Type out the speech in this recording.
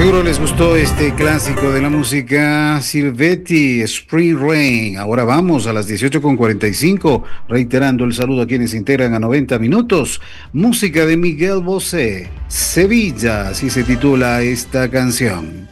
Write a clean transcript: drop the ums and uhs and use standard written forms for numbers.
Seguro les gustó este clásico de la música Silvetti, Spring Rain. Ahora vamos a las 18:45, reiterando el saludo a quienes se integran a 90 minutos. Música de Miguel Bosé, Sevilla, así se titula esta canción.